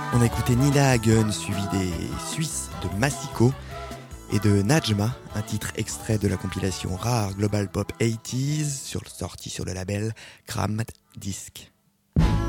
On a écouté Nina Hagen, suivi des Suisses de Massiko et de Najma, un titre extrait de la compilation rare Global Pop 80s, sorti sur le label Crammed Disc.